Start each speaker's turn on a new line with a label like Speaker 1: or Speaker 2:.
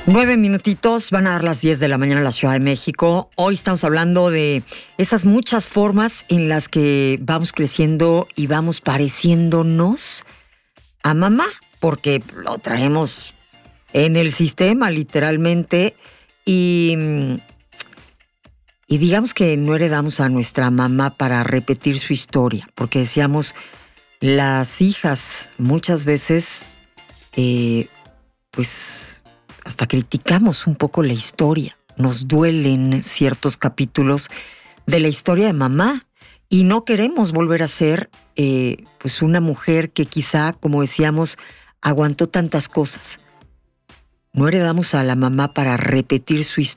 Speaker 1: 9 minutitos, van a dar las 10 de la mañana en la Ciudad de México. Hoy estamos hablando de esas muchas formas en las que vamos creciendo y vamos pareciéndonos a mamá, porque lo traemos en el sistema literalmente y digamos que no heredamos a nuestra mamá para repetir su historia, porque decíamos, las hijas muchas veces pues hasta criticamos un poco la historia. Nos duelen ciertos capítulos de la historia de mamá y no queremos volver a ser pues una mujer que quizá, como decíamos, aguantó tantas cosas. No heredamos a la mamá para repetir su historia.